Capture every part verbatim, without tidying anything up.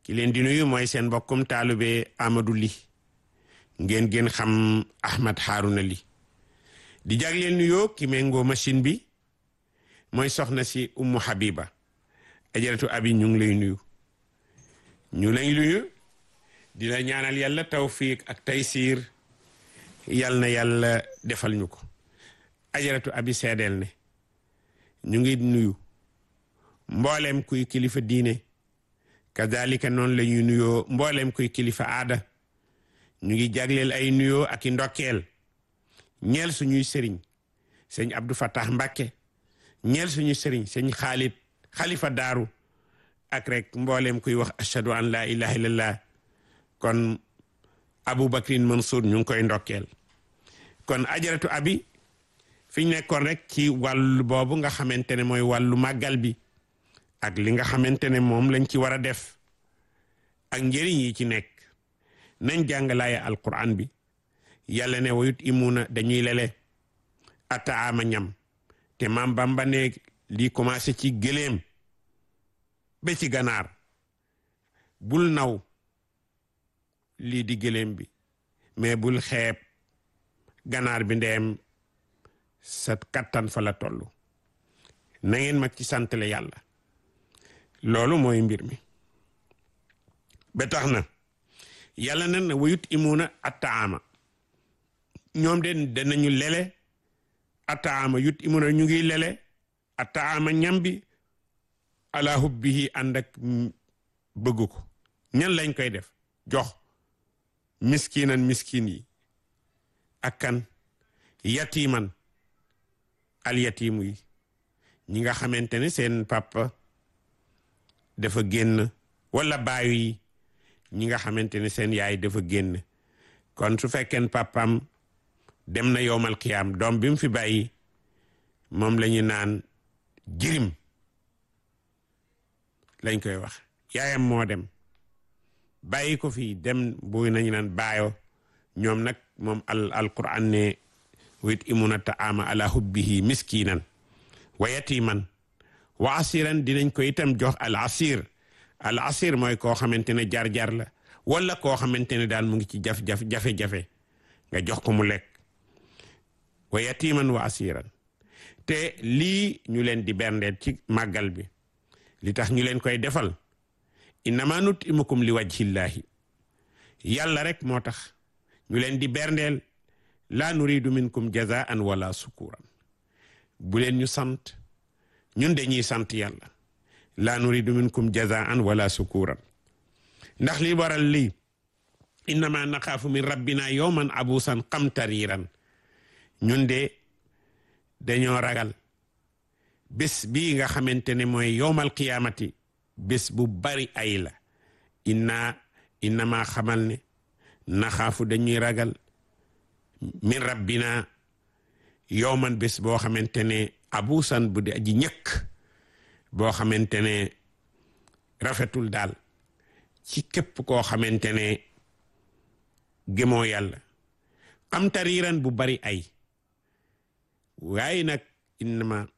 ki leen di nuyu mooy seen mbokkum taalube Amadou Ly ngeen gën xam Ahmed Harouna Ly di jagleel nuyoo ki méngoo machine bi mooy soxna si Ummu Habiba ajaratu abi ñu ngi lay nuyu ñu lay nuyu di la ñaanal yàlla tawfiq ak taysiir yal na yàlla defal ñu ko ajaratu abi seedeel ne ñu ngi nuyu mboolem kuy kilifa diine kazalika noonu la ñuy nuyoo mboolem kuy kilifa aada ñu ngi jagleel ay nuyoo ak i ndokkeel ñeel suñuy sëriñ sëñ Abdou Fattah Mbacké ñeel suñuy sëriñ sëñ Xaalid xalifa daaru ak rek mboolem kuy wax ashhadu an la ilaha illallah kon Abou Bakrin Mansour ñu ngi koy ndokkeel kon ajaratu abi fi ñu nekkoon rek ci wàllu boobu nga xamante ne mooy wàllu màggal bi ak li nga xamante ne moom lañ ci war a def ak njëriñ yi ci nekk nañ jàngalaaya alquran bi yàlla ne wayut imuna dañuy lele ataama ñam te maam Bamba ne lii commencé ci gëléem ba ci ganaar bul naw lii di gëléem bi mais bul xeeb ganaar bi ndeem sa kattan fa la toll na ngeen mag ci santale yàlla loolu mooy mbir mi ba tax na yàlla na na wayut imuna ataama ñoom de danañu lele ataama yut imuna ñu ngi lele ataama ñam bi ala hubbihi ànd ak bëgg ko ñan lañ koy def jox miskinan miskin yi ak kan yatiman al yatimu yi ñi nga xamante ne seen papa dafa génn wala baayu yi ñi nga xamante ne seen yaay dafa génn kon su fekkeen papam dem na yowmal qiyaam doom bi mu fi bàyyi moom la ñu naan jirim lañ koy wax yaayam moo dem bàyyi ko fii dem bu nañu naan baayo ñoom nag moom al alquran ne wit imuna taama ala hubbihi miskinan wa yatiman wa asiran dinañ ko itam jox al asir al asir mooy koo xamante ne jar-jar la wala koo xamante ne daal mu ngi ci jaf-jaf jafe-jafe nga jox ko mu lekk wa yatiman wa asiran te lii ñu leen di berndeel ci màggal bi li tax ñu leen koy defal innama nutimukum li wajhillahi yàlla rek moo tax ñu leen di berndeel la nuridu minkum jazaan wala sukuran bu leen ñu sant ñun dañuy sant yàlla la nuridu minkum jazaan wala sukuran ndax li waral lii innama naxaafu min rabbina yawman abusan qamtariran ñun de dañoo ragal bés bii nga xamante ne mooy yowmal qiyaamati bés bu bari ay la inna innama xamal ne naxaafu dañuy ragal min rabbina yowman bés boo xamante ne abusan bu di aji ñëkk boo xamante ne rafetul daal ci képp koo xamante ne gëmoo yàlla am tariiran bu bari ay waaye nag innama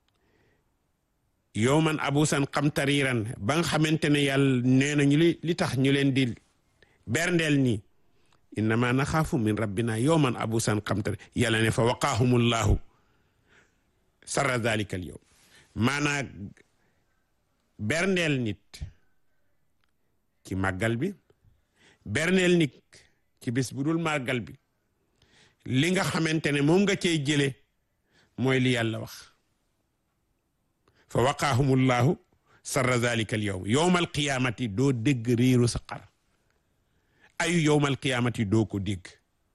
yowman abusan xam tariiran ba nga xamante ne yàlla nee na ñu li li tax ñu leen di berndeel nii innama naxaafu min rabbina yowman abusan xam tari yàlla ne fa waqaahumullahu sarra dalika al yowm maanaa berndeel nit ci màggal bi berndeel nit ci bis bu dul màggal bi li nga xamante ne moom nga cey jële mooy li yàlla wax fa waqaahumullahu sarra dalika al yowm yowmal qiyaamati doo dégg riiru saqar ayu yowmal qiyaamati doo ko dégg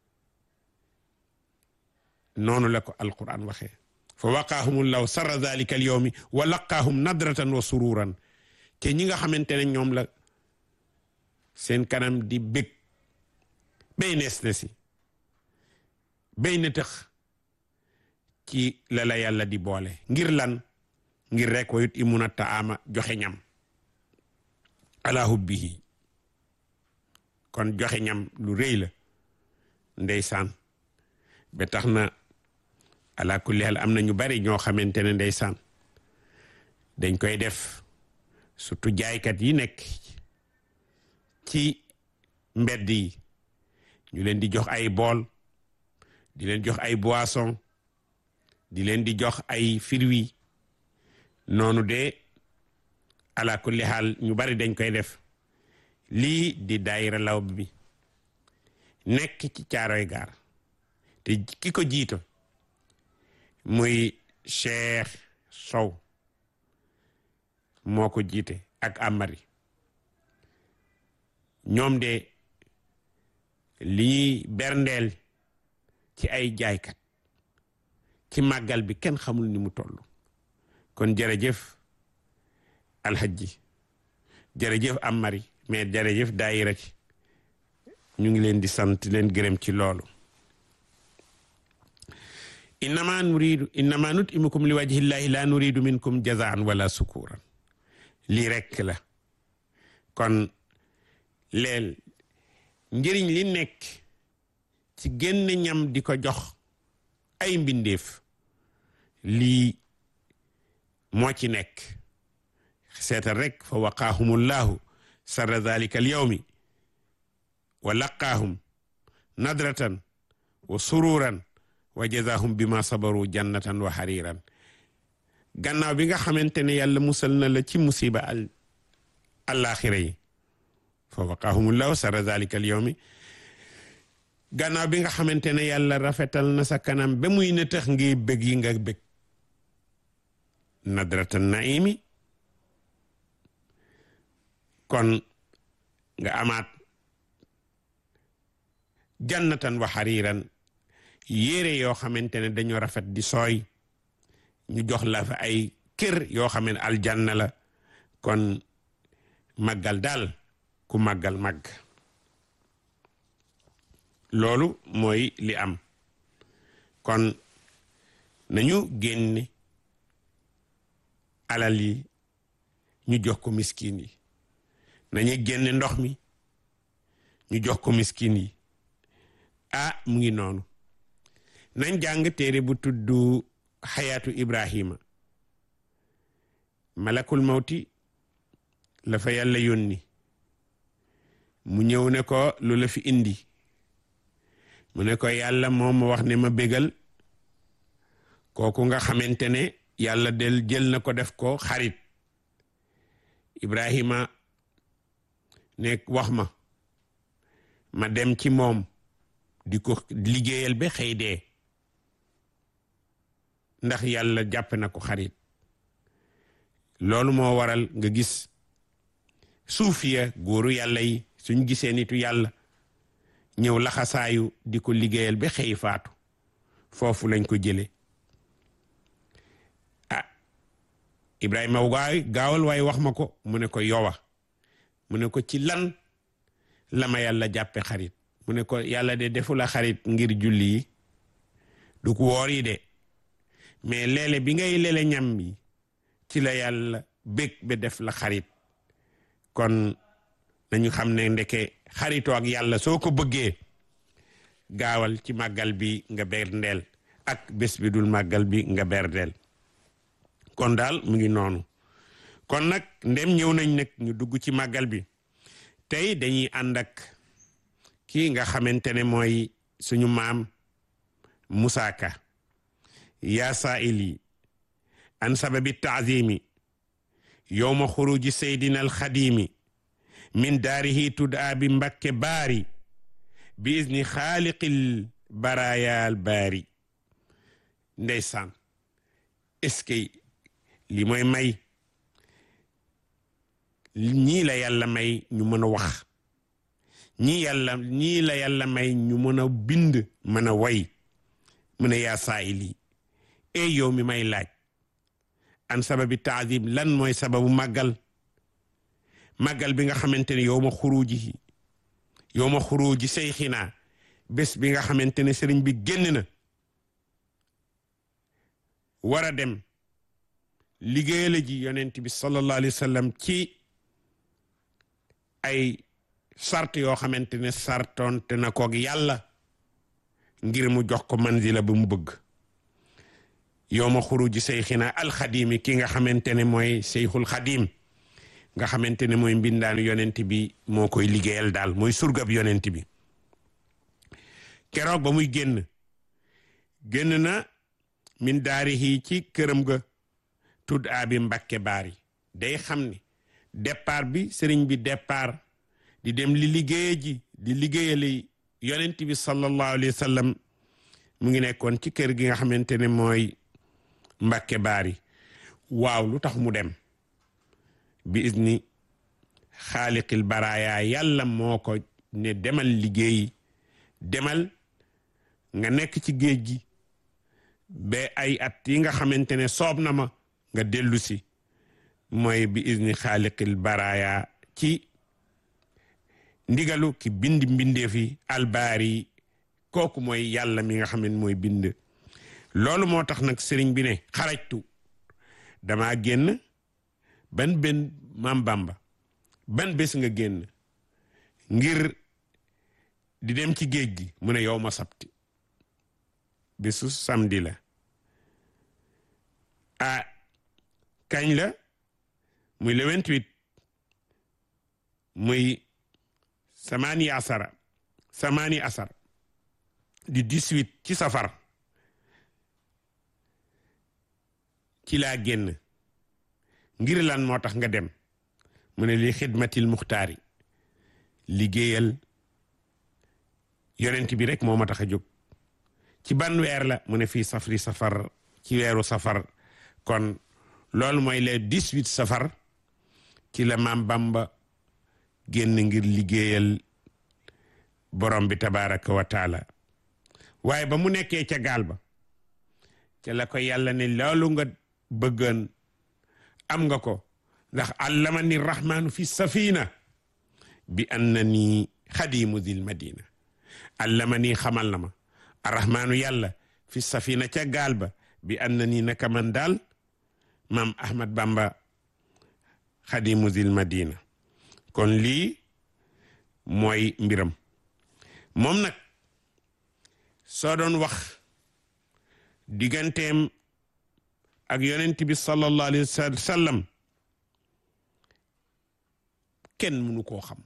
noonu la ko alquran waxee fa waqaahumullahu sarra dalika al yowmi wa laqaahum nadratan wa sururan te ñi nga xamante ne ñoom la seen kanam di bég bay nees na si bay na tëx ci la la yàlla di boole ngir lan ngir rek wayut imuna taama joxe ñam ala hubbihi kon joxe ñam lu rëy la ndeysaan ba tax na ala kulli hal am na ñu bari ñoo xamante ne ndeysaan dañ koy def surtout jaaykat yi nekk ci mbedd yi ñu leen di jox ay bool di leen jox ay boisson di leen di jox ay fruits noonu de ala kulli xaal ñu bari dañ koy def lii di daayira Lawbe bi nekk ci Caaroy Gaar te ki ko jiito muy Cheikh Sow moo ko jiite ak Amari ñoom de lii berndeel ci ay jaaykat ci màggal bi kenn xamul ni mu toll kon jërëjëf alxajji jërëjëf Amari mais jërëjëf daayira ci ñu ngi leen di sant leen gërëm ci loolu innama nuridu innama nutimukum li wajhillahi la nuridu minkum jazaan wala sukuran lii rekk la kon leel njëriñ li nekk ci génn ñam di ko jox ay mbindeef lii moo ci nekk seetal rek fa waqaahumullahu sarra dhalika al yawmi wa laqaahum nadratan wa sururan wa jazahum bima sabaru jannatan wa hariran gannaaw bi nga xamante ne yàlla musal na la ci musiba al alaxira yi fa waqaahumullahu sarra dhalika al yawmi gannaaw bi nga xamante ne yàlla rafetal na sa kanam ba muy ne tax ngi bëgg yi nga bëgg nadratan naimi kon nga amaat jannatan wa hariran yére yoo xamante ne dañoo rafet di sooy ñu jox la fa ay kër yoo xam ne aljanna la kon màggal daal ku màggal màgg loolu mooy li am kon nañu génne alal yi ñu jox ko miskin yi nañu génne ndox mi ñu jox ko miskin yi ah mu ngi noonu nañ jàng téere bu tudd xayaatu Ibrahima malakul mawti la fa yàlla yónni mu ñëw ne ko lu la fi indi mu ne ko yàlla moo ma wax ne ma bégal kooku nga xamante ne yàlla del jël na ko def ko xarit Ibrahima ne wax ma ma dem ci moom di ko liggéeyal ba xëy dee ndax yàlla jàpp na ko xarit loolu moo waral nga gis suufiya góoru yàlla yi suñ gisee nitu yàlla ñëw laxasaayu di ko liggéeyal ba xëy faatu foofu lañ ko jële ah Ibrahima waay gaawal waaye wax ma ko mu ne ko yowa mu ne ko ci lan la ma yàlla jàppe xarit mu ne ko yàlla de defu la xarit ngir julli yi du ko woor yi de mais leele bi ngay leele ñam bi ci la yàlla bég ba def la xarit kon nañu xam ne ndeke xaritoo ak yàlla soo ko bëggee gaawal ci màggal bi nga berndeel ak bés bi dul màggal bi nga berndeel kon daal mu ngi noonu kon nag ndem ñëw nañ nag ñu dugg ci màggal bi tey dañuy ànd ak kii nga xamante ne mooy suñu maam Moussa Ka yaa saa'ili an sababi taazimi yowma xuruji seydina alxadimi min daarihi tud'a bi mbakke baari bi izni xaaliqil baraayal baari ndeysaan est-ce que li mooy may ñii la yàlla may ñu mën a wax ñii yàlla ñii la yàlla may ñu mën a bind mën a way mu ne yaa saa'ili ey yow mi may laaj an sababi taazim lan mooy sababu màggal màggal bi nga xamante ne yow ma xuruji yow ma xuruji seyxinaa bés bi nga xamante ne sëriñ bi génn na war a dem liggéeyale ji yonent bi sallallahu alayhi wa sallam ci ay sart yoo xamante ne sartoonte na koog yàlla ngir mu jox ko manzila bu mu bëgg yow ma xuruji seyxinaa alxadimi ki nga xamante ne mooy seyxul xadim nga xamante ne mooy mbindaanu yonent bi moo koy liggéeyal daal mooy surgab yonent bi. keroog ba muy génn génn na min daarihi ci këram ga tudd abi Mbakke Baari. day xam ni départ bi sëriñ bi départ di dem li liggéeye ji di liggéeyali yonent bi sallallahu alayhi wa sallam mu ngi nekkoon ci kër gi nga xamante ne mooy Mbakke Baari. waaw lu tax mu dem bi izni xaaliqil baraaya yàlla moo ko ne demal liggéeyi demal nga nekk ci géej gi ba ay at yi nga xamante ne soob na ma nga dellu si mooy bi izni xaaliqil baraaya ci ndigalu ki bind mbindeef yi albaari kooku mooy yàlla mi nga xam ne mooy bind. loolu moo tax nag sëriñ bi ne xarajtu dama génn ban benn Maam Bamba ban bés nga génn ngir di dem ci géej gi mu ne yow ma sabti bésu samedi la. ah kañ la muy le vingt-huit muy samani asara samani asar di dix-huit ci safar ci laa génn. ngir lan moo tax nga dem mu ne li xidmatil muxtaari liggéeyal yonent bi rek moo ma tax a jóg. ci ban weer la mu ne fii safri safar ci weeru safar. kon loolu mooy le dix-huit safar ci la Maam Bamba génn ngir liggéeyal borom bi tabaraka wa taala. waaye ba mu nekkee ca gaal ba ca la ko yàlla ne loolu nga bëggoon am nga ko ndax allamani rahmaanu fi safina bi annani xadimu dil madina. allamani xamal na ma arrahmaanu yàlla fi safina ca gaal ba bi annani naka man daal maam Ahmad Bamba xadimu dil madina. kon lii mooy mbiram moom nag soo doon wax digganteem ak yonent bi sallallahu alayhi wa sallam kenn mënu koo xam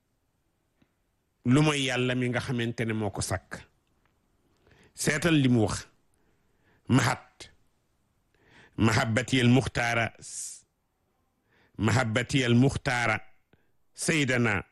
lu mooy yàlla mi nga xamante ne moo ko sàkk. seetal li mu wax mahat mahabbati al muxtaara mahabbati al muxtaara saydana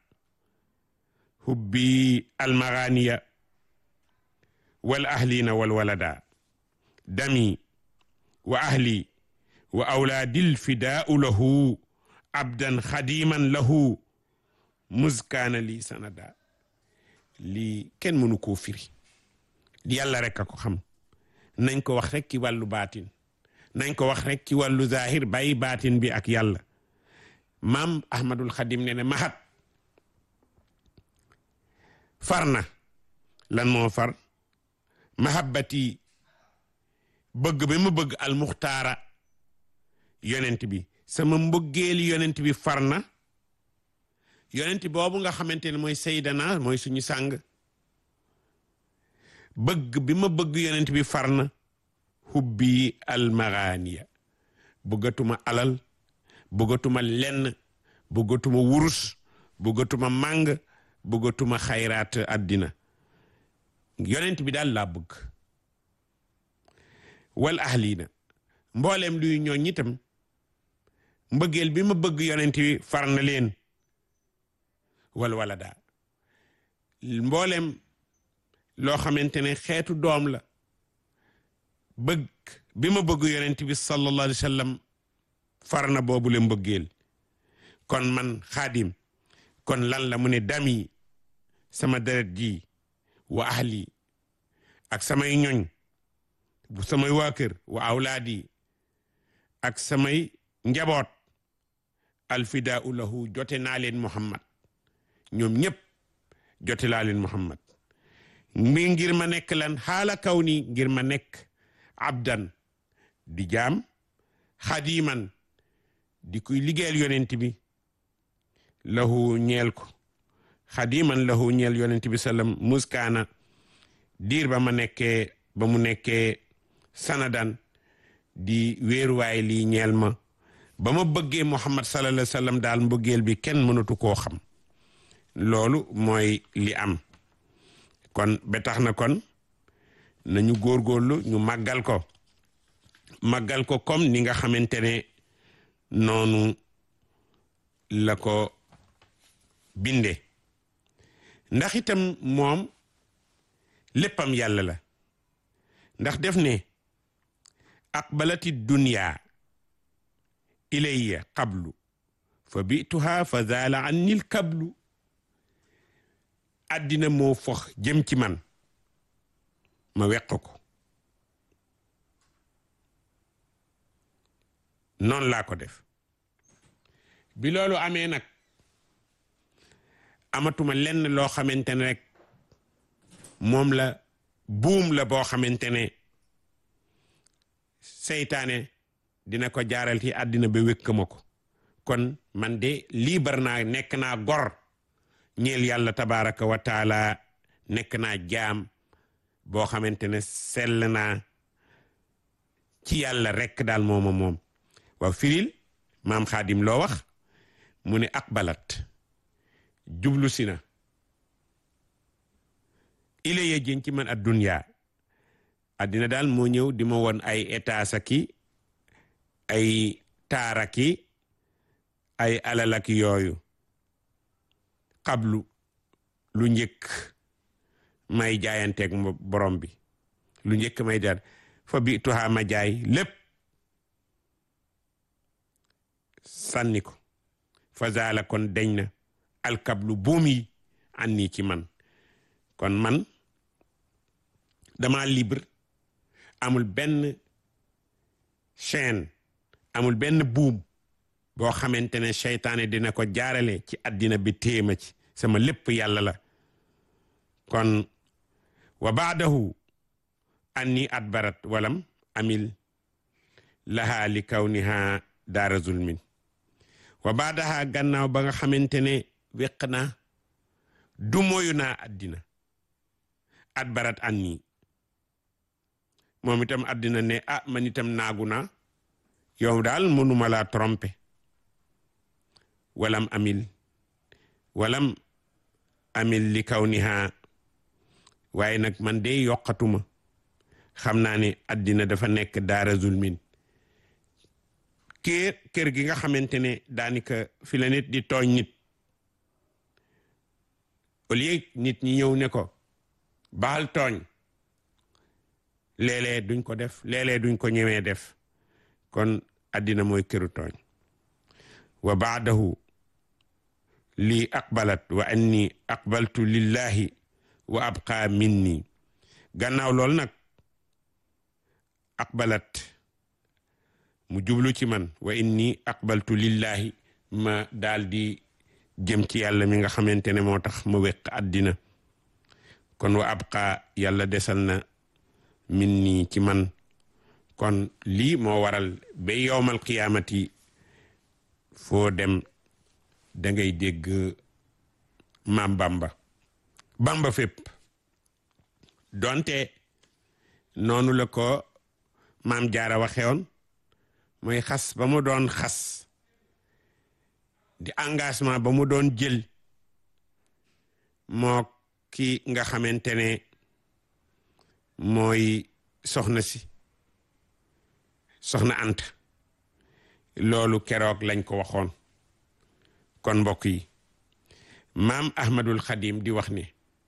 hubbi al maganiya wal ahlina wal walada dami wa ahli wa awlaadil fidaau lahu abdan xadiman lahu muskaana lii sanada. lii kenn mënu koo firi yàlla rek a ko xam. nañ ko wax rek ci wàllu baatin nañ ko wax rek ci wàllu zahir bàyyi baatin bi ak yàlla. maam Ahmadul Xadim ne ne mahat far na lan moo far mahabbati bëgg bi ma bëgg al muxtaara yonent bi sama mbëggeeli yonent bi far na. yonent boobu nga xamante ne mooy saydana mooy suñu sàng bëgg bi ma bëgg yonent bi far na. hubbi al maganiya bëggatuma alal bëggatuma lenn bëggatuma wurus bëggatuma màng bëggatuma xayraat àddina yonent bi daal laa bëgg. wal ahlina mboolem luy ñooñ itam mbëggeel bi ma bëgg yonent bi far na leen. wal walada mboolem loo xamante ne xeetu doom la bëgg bi ma bëgg yonent bi sallallahu alayhi wa sallam far na boobu le mbëggeel. kon man xaadim kon lan la mu ne dami sama deret ji wa ahli ak samay ñoñ bu samay waa kër wa awlaadi ak samay njaboot alfidaau lahu jote naa leen Muhammad ñoom ñëpp jote laa leen Muhammad mi ngir ma nekk lan xaala kaw ni ngir ma nekk abdan di jaam xadiman di kuy liggéeyal yonent bi lahu ñeel ko xadiman lahu ñeel yonent bi sallam muskaana diir ba ma nekkee ba mu nekkee sanadan di wéeruwaay lii ñeel ma ba ma bëggee Muhammad sallallahu alayhi wa sallam daal mbëggeel bi kenn mënatu koo xam loolu mooy li am kon ba tax na kon nañu góorgóorlu ñu màggal ko màggal ko comme ni nga xamante ne noonu la ko binde ndax itam moom léppam yàlla la ndax def ne aqbalati dunya ilayya qablu fa bituha fa zaala annil kablu àddina moo fox jëm ci man ma weq ko noonu laa ko def bi loolu amee nag amatuma lenn loo xamante ne rek moom la buum la boo xamante ne seytaane dina ko jaaral ci àddina ba wékk ma ko kon man de liibar naa nekk naa gor ñeel yàlla tabaraka wa taala nekk naa jaam boo xamante ne sell naa ci yàlla rekk daal mooma moom waaw firil maam xaadim loo wax mu ne aqbalat jublu si na ilaya jën ci man ad dunya addina daal moo ñëw di ma woon ay état aki ay taaraki ay alalaki yooyu xablu lu njëkk may jaayanteeg borom bi lu njëkk may jaar fa bi tuhaa ma jaay lépp sànni ko fa zaala kon deñ na alkablu buum yi ànni ci man kon man dama libre amul benn chaîne amul benn buum boo xamante ne seytaane dina ko jaarale ci àddina bi téema ci sama lépp yàlla la kon wa baadahu anni adbarat walam amil laha li kawniha daara zulmin wa baadaha gannaaw ba nga xamante ne weq naa du moyu naa àddina adbarat anni moom itam àddina ne ah man itam naagu naa yow daal mënuma laa tromper walam amil walam amil li kawniha waaye nag man de yokkatuma xam naa ne àddina dafa nekk daara zulmin kër kër gi nga xamante ne daanaka fi la nit di tooñ nit au lieu nit ñi ñëw ne ko baal tooñ léeg-léeg duñ ko def léeg-léeg duñ ko ñëwee def kon àddina mooy këru tooñ wa baadahu lii aqbalat wa anni aqbaltu lillahi wa abqa minni gannaaw lool nag aqbalat mu jublu ci man wa inni aqbaltu lillahi ma daal di jëm ci yàlla mi nga xamante ne moo tax ma wéq àddina kon wa abqa yàlla desal na minni ci man kon lii moo waral ba yowmal qiyaamati foo dem da ngay dégg maam bamba bamba fépp donte noonu la ko maam jaara waxewoon mooy xas ba mu doon xas di engagement ba mu doon jël moo ki nga xamante ne mooy soxna si soxna Anta loolu keroog lañ ko waxoon kon mbokk yi maam Ahmadul Xadim di wax ne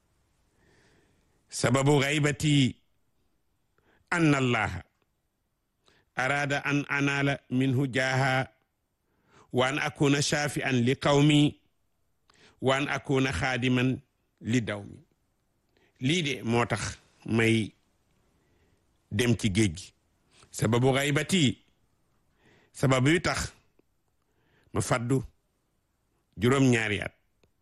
sababu gaybati anna allaha araada an anaala minhu jaaha wa an akuna shafi'an li qawmi wa an akuna xaadiman li dawmi lii de moo tax may dem ci géej gi sababu gaybati sababu yu tax ma faddu juróom-ñaari at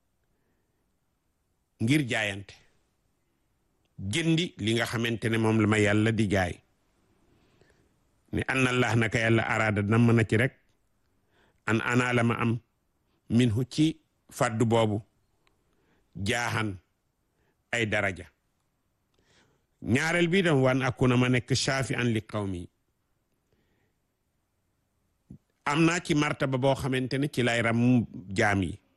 ngir jaayante jëndi li nga xamante ne moom la ma yàlla di jaay ni an allah naka yàlla araada na mën a ci rek an ana la ma am minhu ci faddu boobu jaaxan ay daraja ñaareel bi dem wan akuna ma nekk shafi an li qawmi am naa ci martaba boo xamante ne ci lay ram jaam yi